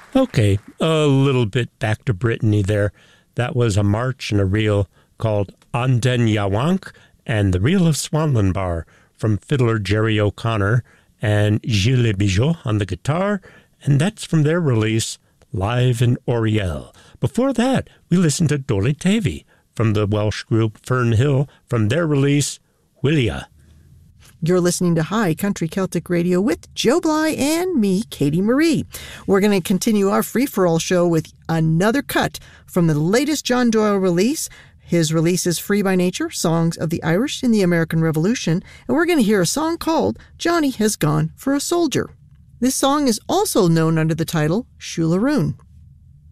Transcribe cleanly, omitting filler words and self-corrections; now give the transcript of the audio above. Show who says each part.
Speaker 1: Okay, a little bit back to Brittany there. That was a march and a reel called An den Yawank and the Reel of Swanlinbar from fiddler Jerry O'Connor and Gilles Bijot on the guitar, and that's from their release, Live in Oriel. Before that, we listened to Dolly Tavy from the Welsh group Fern Hill from their release, Willia.
Speaker 2: You're listening to High Country Celtic Radio with Joe Bly and me, Katie Marie. We're going to continue our free-for-all show with another cut from the latest John Doyle release. His release is Free by Nature, Songs of the Irish in the American Revolution, and we're going to hear a song called Johnny Has Gone for a Soldier. This song is also known under the title Shularoon.